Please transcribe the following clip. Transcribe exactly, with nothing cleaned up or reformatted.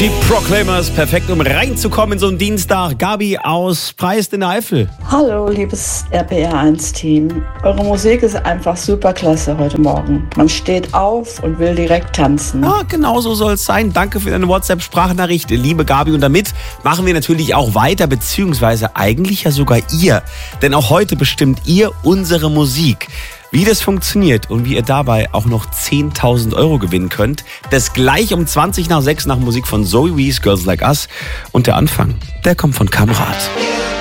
Die Proclaimers, perfekt, um reinzukommen in so einen Dienstag. Gabi aus Preist in der Eifel. Hallo, liebes R P R eins Team. Eure Musik ist einfach super klasse heute Morgen. Man steht auf und will direkt tanzen. Ja, genau so soll es sein. Danke für deine WhatsApp-Sprachnachricht, liebe Gabi. Und damit machen wir natürlich auch weiter, beziehungsweise eigentlich ja sogar ihr. Denn auch heute bestimmt ihr unsere Musik. Wie das funktioniert und wie ihr dabei auch noch zehntausend Euro gewinnen könnt, das gleich um zwanzig nach sechs nach Musik von Zoe Wees, Girls Like Us. Und der Anfang, der kommt von Kamrat.